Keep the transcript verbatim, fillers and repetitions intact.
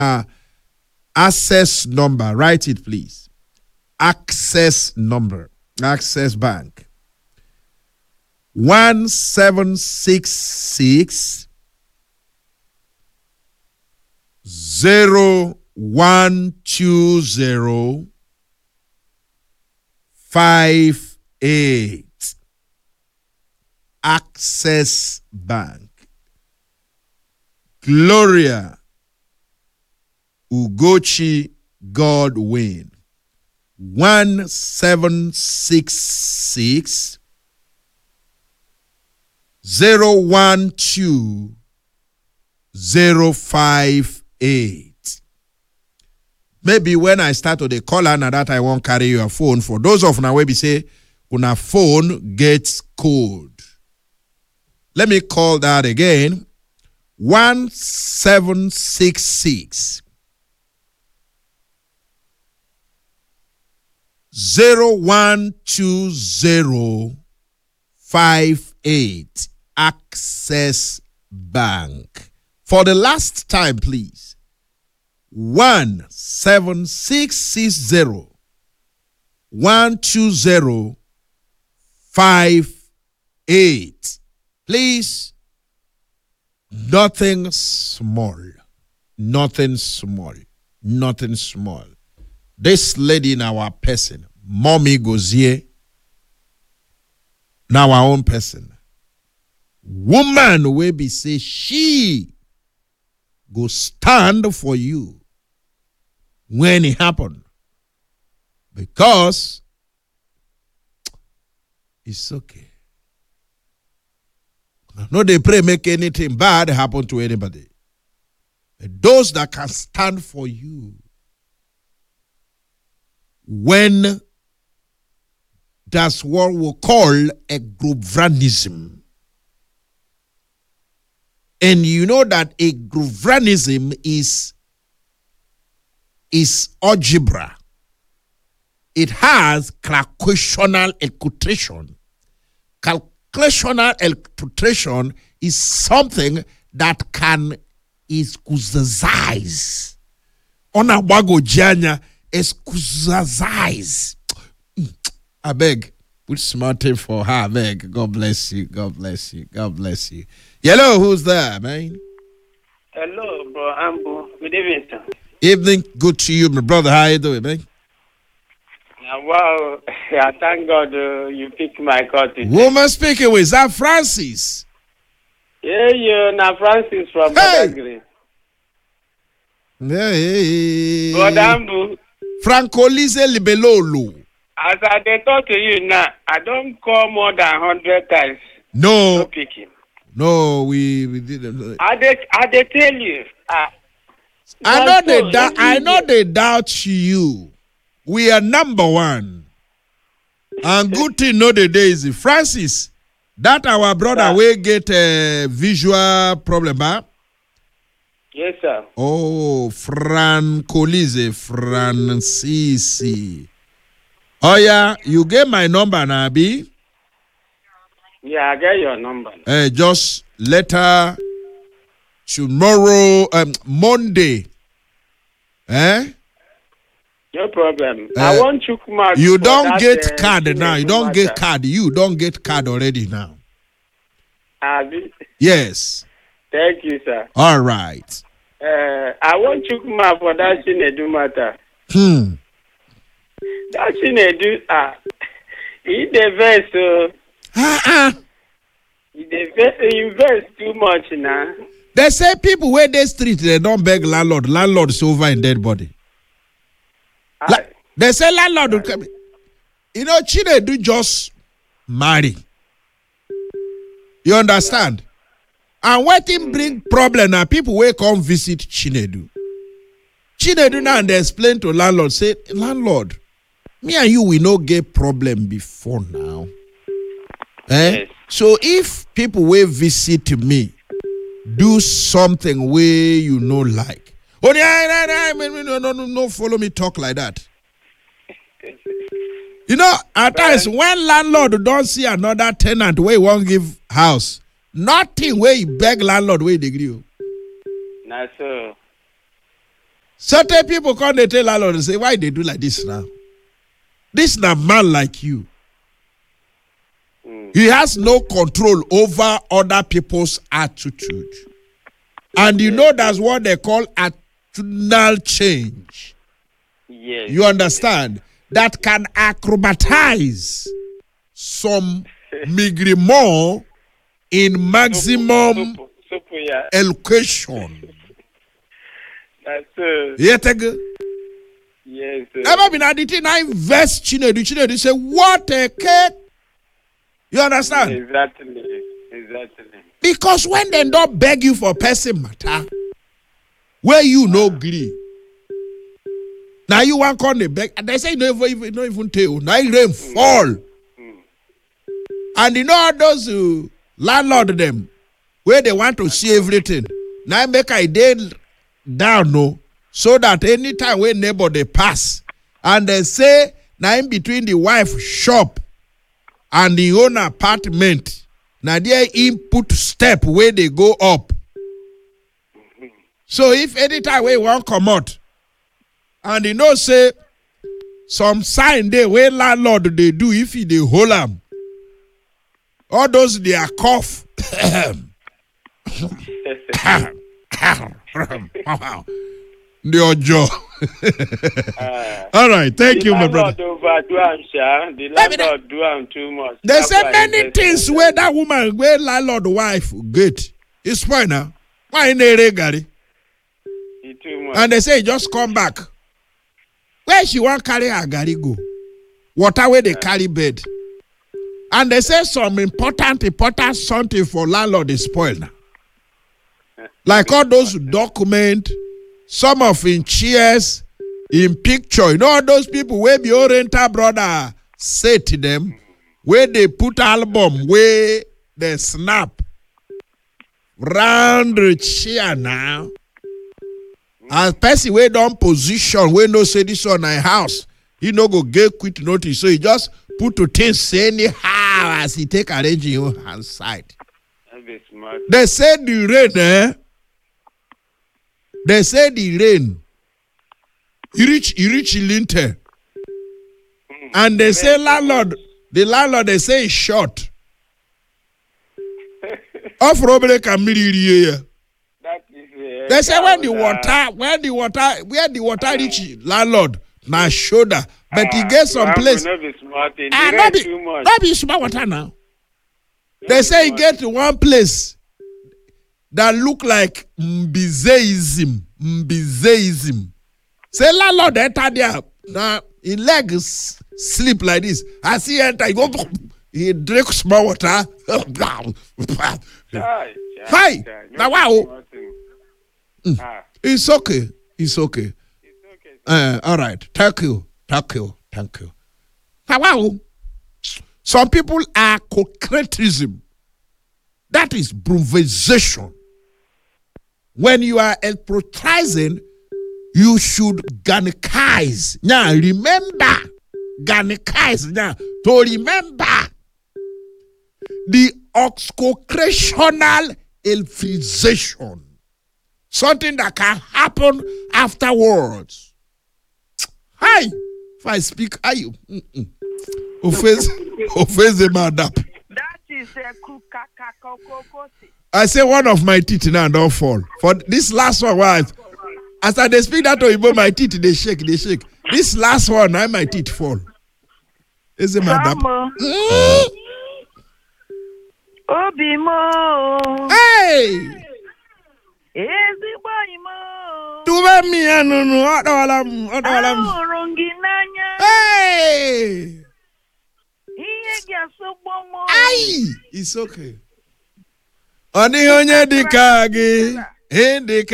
Uh, access number. Write it, please. Access number. Access Bank. One seven six six zero one two zero five eight. Access Bank. Gloria Ugochi Godwin. One seven six six zero one two zero five eight. Maybe when I start to the caller now that I won't carry your phone. For those of now, we say una phone gets code. Let me call that again. One seven six six zero one two zero five eight. Access Bank. For the last time, please. One seven six six zero one two zero five eight. Please, nothing small, nothing small, nothing small. This lady in our person, Mommy Gozie, now our own person. Woman will be say she go stand for you when it happen. Because it's okay. No, they pray make anything bad happen to anybody. But those that can stand for you when that's what we call a grovenism. And you know that a grovenism is, is algebra. It has calculational equation. Calculational equation is something that can exercise. On a wago janya, exercise. I beg, put smarting for her. I beg. God bless you. God bless you. God bless you. Hello, who's there, man? Hello, bro. Ambo. Good evening, sir. Evening. Good to you, my brother. How you doing, man? Uh, wow. I thank God uh, you picked my call today. Woman speaking with, is that Francis? Yeah, you now Francis from Hey! Badagry. Hey. God, Ambo. Franco Lise Libelolo. As I dey talk to you now, I don't call more than one hundred times. No. No picking. No, we, we didn't. I dey, I dey tell you. Uh, I know they so, doubt. I know they doubt you. We are number one. And good thing know the days, Francis. That our brother Sir. will get a visual problem, huh? Yes, sir. Oh, Francolise Francisi. Oh yeah, you get my number now, B. Yeah, I get your number. Uh, just later tomorrow, um, Monday. Eh? No problem. Uh, I want you come out. You for don't that, get uh, card now. You don't matter. get card. You don't get card already now. Abi. Yes. Thank you, sir. All right. Uh, I want you come out for that Chinedu matter. Hmm. That Chinedu, ah, he the verse, so Uh-uh. he the verse, invest too much now. They say people where they street, they don't beg landlord. Landlord is over in dead body. La- I, they say landlord will come. You know, Chinedu just marry. You understand? And what him bring problem now, people will come visit Chinedu. Chinedu now and they explain to landlord, say, landlord, me and you, we no get problem before now. Eh? Yes. So if people will visit me, do something where you know like. Oh, yeah, yeah, yeah, no, no, no, no, follow me talk like that. You know, at times when landlord don't see another tenant where he won't give house, nothing where he beg landlord where they agree. na so. Certain people come, they tell landlord and say, why they do like this now? This is a man like you. Mm. He has no control over other people's attitude. And you know that's what they call attitudinal change. Yes. You understand? That can acrobatize some migrimo in maximum Super, super, yeah. elocution. That's uh, Yet again. yes. Uh, Ever been at the thing I invest Chinedu, Chinedu say, what a kid. You understand? Exactly. Exactly. Because when they don't beg you for person matter, where you no agree. Now you want call the beg, and they say no even no even tell. Now rain fall. Mm. And you know all those uh, landlord them where they want to see everything. Now make I day down no, so that anytime when neighbor they pass and they say now in between the wife shop and the own apartment, now their input step where they go up. So if anytime we want come out and you know say some sign there where landlord they do if he they hold them. All those they are cough. The jaw. uh, All right, thank you, my brother. The landlord overdo am, sha. The landlord do am too much. There's That's so why many he things doesn't- where that woman, where landlord wife get. It's fine now. Why in the Gary? He too much. And they say just come back. Where she want carry her Gary go? Water where they carry bed. And they say some important, important something for landlord is spoiled now. Like all those documents, some of in chairs, in picture. You know all those people where the Oriental brother say to them, where they put album, where they snap round the chair now. As person where don't position, where no say this on a house, he no go get quick notice. So he just put to things anyhow as he take arrange in your hand side. That's be smart. They say the rain, eh? They say the rain. He reach, he reach lintel. And they say landlord, the landlord, they say it's short. Off robbery can be here. That is. Uh, They say when the uh, water, when the water, where the water reach landlord, na shoulder, but he get some Ram will place. not be smart. It Ah, rain not be, too much. not be small water now. They say he get to one place that look like Mbizeism. Mbizeism. Say landlord enter there. Now his legs sleep like this. As he enter, he go, he drink small water. Chai, chai, Hi. chai. Now, No wow. be smart thing. Ah, It's okay. It's okay. it's okay. Uh, all right. Thank you. Thank you. Thank you. Wow. Some people are concretism. That is improvisation. When you are improvising, you should garnikize. Now remember, garnikize now to remember the oxcocretional elfization. Something that can happen afterwards. Hi, if I speak, are you? Offense, offense the man up. That is a kukakakokokoti. I say one of my teeth now don't fall. For this last one, why? As I they speak that to my teeth they shake, they shake. This last one, now my teeth fall. Is it my dap? Samo. Mm. Obimo. Hey! Ezigbo imo. Tuve mi anunu, odolam, odolam. Ahụrụ gị n'anya. Hey! Ihe gị asọgbo mụ. Ay! It's okay. Oni onye dika gị, hindi